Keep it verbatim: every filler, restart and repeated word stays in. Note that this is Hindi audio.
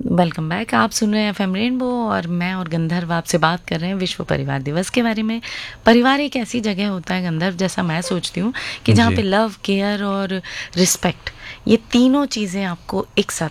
Welcome back. आप सुन रहे हैं एफएम रेनबो और मैं और गंधर्व आपसे बात कर रहे हैं विश्व परिवार दिवस के बारे में। परिवार एक ऐसी जगह होता है गंधर्व, जैसा मैं सोचती हूँ कि जहाँ जी। पे लव, केयर और रिस्पेक्ट, ये तीनों चीज़ें आपको एक साथ